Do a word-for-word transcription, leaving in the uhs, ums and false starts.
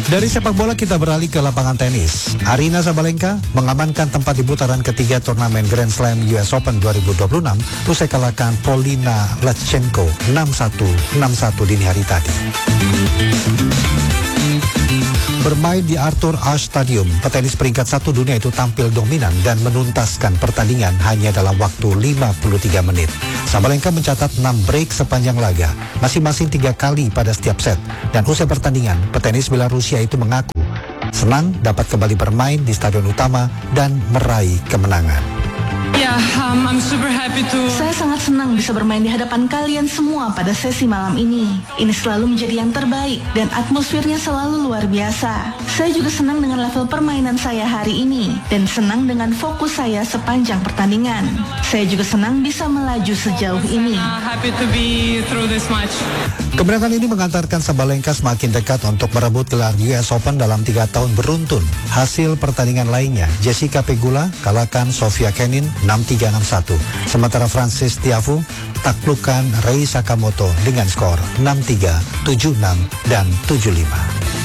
Dari sepak bola kita beralih ke lapangan tenis. Aryna Sabalenka mengamankan tempat di putaran ketiga turnamen Grand Slam U S Open dua ribu dua puluh enam usai kalahkan Polina Lachenko enam satu, enam satu dini hari tadi. Bermain di Arthur Ashe Stadium, petenis peringkat satu dunia itu tampil dominan dan menuntaskan pertandingan hanya dalam waktu lima puluh tiga menit. Sabalenka mencatat enam break sepanjang laga, masing-masing tiga kali pada setiap set. Dan usai pertandingan, petenis Belarusia itu mengaku senang dapat kembali bermain di stadion utama dan meraih kemenangan. Yeah, um, I'm super happy to... Saya sangat senang bisa bermain di hadapan kalian semua pada sesi malam ini. Ini selalu menjadi yang terbaik dan atmosfernya selalu luar biasa. Saya juga senang dengan level permainan saya hari ini dan senang dengan fokus saya sepanjang pertandingan. Saya juga senang bisa melaju sejauh ini. Uh, happy to be through this match. Kemenangan ini mengantarkan Sabalenka semakin dekat untuk merebut gelar U S Open dalam tiga tahun beruntun. Hasil pertandingan lainnya, Jessica Pegula kalahkan Sofia Kenin enam tiga enam satu. Sementara Frances Tiafoe taklukkan Rei Sakamoto dengan skor enam tiga, tujuh enam, dan tujuh lima.